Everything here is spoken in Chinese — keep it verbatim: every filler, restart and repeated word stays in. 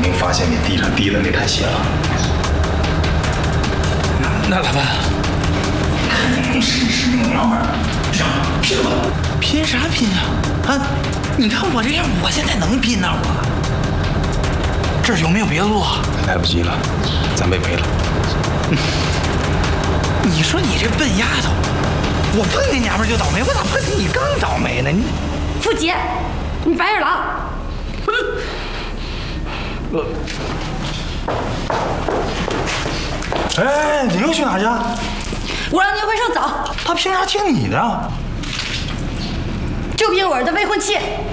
肯定发现你地上滴的那滩血了。 那咋办？ 肯定是是那个老板。行，拼吧！ 拼啥拼啊？啊！你看我这样，我现在能拼呐我。这儿有没有别的路啊？ 来不及了，咱被赔了。 你说你这笨丫头，我碰见娘们就倒霉，我咋碰见你更倒霉呢？你， 傅杰，你白眼狼！ 我， 哎，你又去哪去？ 我让宁辉胜走， 他凭啥听你的？ 就凭我是他未婚妻。